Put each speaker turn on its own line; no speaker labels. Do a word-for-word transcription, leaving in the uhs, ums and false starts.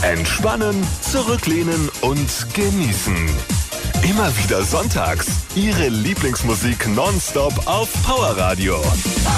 Entspannen, zurücklehnen und genießen. Immer wieder sonntags. Ihre Lieblingsmusik nonstop auf Power Radio.